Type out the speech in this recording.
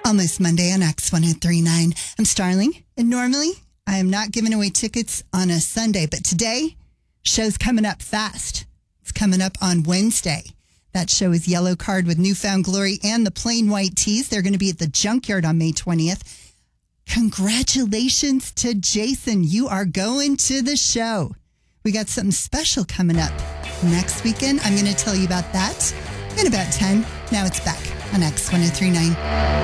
Almost Monday on X1039. I'm Starling, and normally I am not giving away tickets on a Sunday, but today, show's coming up fast. It's coming up on Wednesday. That show is Yellow Card with Newfound Glory and the Plain White Tees. They're going to be at the Junkyard on May 20th. Congratulations to Jason. You are going to the show. We got something special coming up next weekend. I'm going to tell you about that in about 10. Now it's back on X1039.